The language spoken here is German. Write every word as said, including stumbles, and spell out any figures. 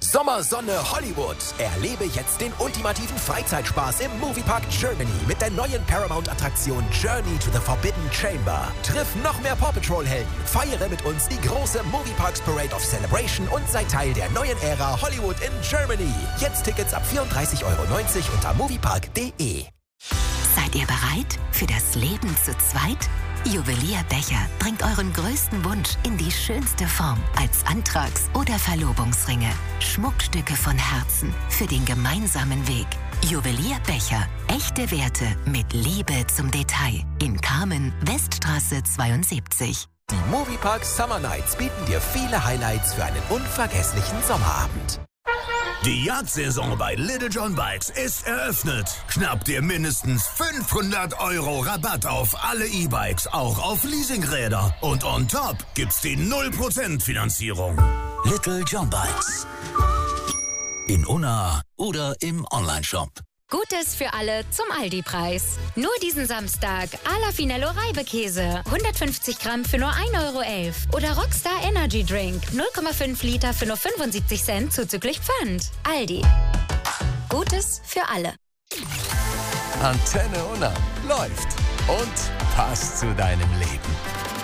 Sommer, Sonne, Hollywood. Erlebe jetzt den ultimativen Freizeitspaß im Moviepark Germany mit der neuen Paramount-Attraktion Journey to the Forbidden Chamber. Triff noch mehr Paw Patrol-Helden, feiere mit uns die große Movieparks Parade of Celebration und sei Teil der neuen Ära Hollywood in Germany. Jetzt Tickets ab vierunddreißig Euro neunzig unter moviepark punkt de. Seid ihr bereit für das Leben zu zweit? Juwelier Becher bringt euren größten Wunsch in die schönste Form als Antrags- oder Verlobungsringe. Schmuckstücke von Herzen für den gemeinsamen Weg. Juwelier Becher. Echte Werte mit Liebe zum Detail. In Kamen, Weststraße zweiundsiebzig. Die Moviepark Summer Nights bieten dir viele Highlights für einen unvergesslichen Sommerabend. Die Jagdsaison bei Little John Bikes ist eröffnet. Schnapp dir mindestens fünfhundert Euro Rabatt auf alle E-Bikes, auch auf Leasingräder. Und on top gibt's die null Prozent Finanzierung. Little John Bikes. In Unna oder im Onlineshop. Gutes für alle zum Aldi-Preis. Nur diesen Samstag Ala Finello Reibekäse. hundertfünfzig Gramm für nur ein Euro elf. Oder Rockstar Energy Drink. null Komma fünf Liter für nur fünfundsiebzig Cent zuzüglich Pfand. Aldi. Gutes für alle. Antenne Unna läuft und passt zu deinem Leben.